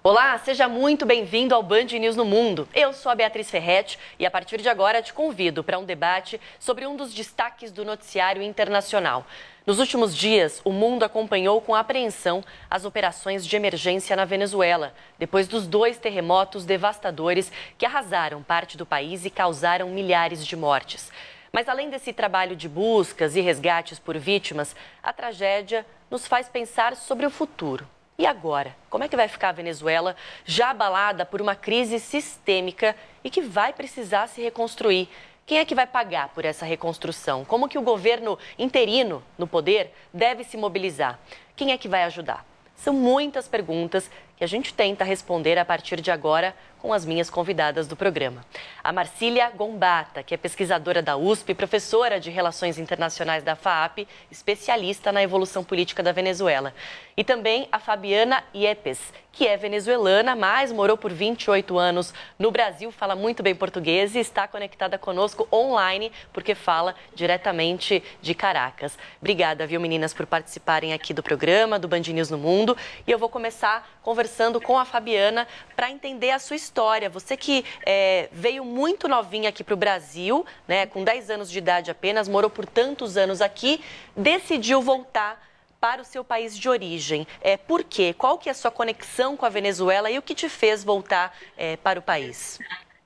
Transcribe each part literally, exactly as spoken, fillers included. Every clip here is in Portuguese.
Olá, seja muito bem-vindo ao Band News no Mundo. Eu sou a Beatriz Ferretti e a partir de agora te convido para um debate sobre um dos destaques do noticiário internacional. Nos últimos dias, o mundo acompanhou com apreensão as operações de emergência na Venezuela, depois dos dois terremotos devastadores que arrasaram parte do país e causaram milhares de mortes. Mas além desse trabalho de buscas e resgates por vítimas, a tragédia nos faz pensar sobre o futuro. E agora? Como é que vai ficar a Venezuela, já abalada por uma crise sistêmica e que vai precisar se reconstruir? Quem é que vai pagar por essa reconstrução? Como que o governo interino no poder deve se mobilizar? Quem é que vai ajudar? São muitas perguntas que a gente tenta responder a partir de agora com as minhas convidadas do programa. A Marcília Gombata, que é pesquisadora da U S P, professora de Relações Internacionais da FAAP, especialista na evolução política da Venezuela. E também a Fabiana Yepes, que é venezuelana, mas morou por vinte e oito anos no Brasil, fala muito bem português e está conectada conosco online, porque fala diretamente de Caracas. Obrigada, viu, meninas, por participarem aqui do programa, do Band News no Mundo. E eu vou começar conversando com a Fabiana para entender a sua história. Você que é, veio muito novinha aqui para o Brasil, né, com dez anos de idade apenas, morou por tantos anos aqui, decidiu voltar para o seu país de origem. É, por quê? Qual que é a sua conexão com a Venezuela e o que te fez voltar é, para o país?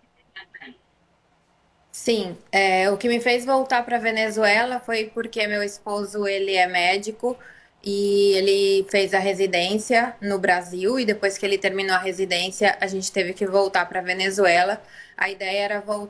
Sim, é, o que me fez voltar para Venezuela foi porque meu esposo, ele é médico e ele fez a residência no Brasil e depois que ele terminou a residência, a gente teve que voltar para Venezuela. A ideia era voltar